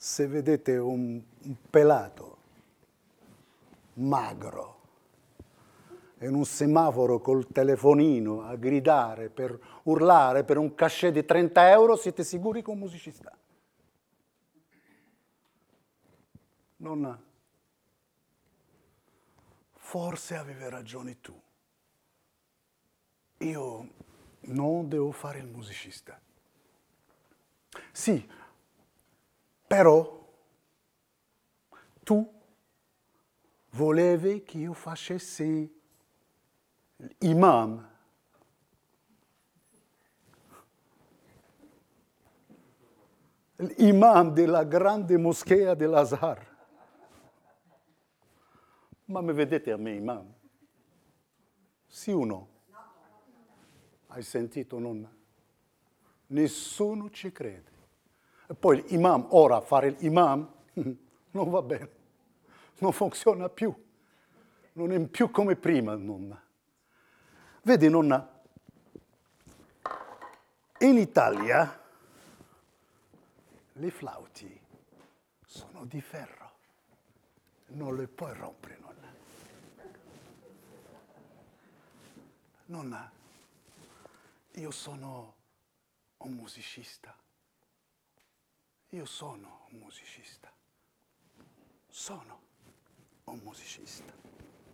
se vedete un pelato magro in un semaforo col telefonino a gridare, per urlare per un cachet di 30 euro, siete sicuri che è un musicista? Non... Forse avevi ragione tu. Io non devo fare il musicista. Sì, però tu volevi che io facessi l'imam. L'imam della grande moschea dell'Azhar. Ma mi vedete a me, imam? Sì o no? Hai sentito, nonna? Nessuno ci crede. E poi l'imam, ora fare l'imam, non va bene. Non funziona più. Non è più come prima, nonna. Vedi, nonna, in Italia le flauti sono di ferro. Non le puoi rompere, nonna. Nonna, io sono un musicista. Io sono un musicista. Sono un musicista.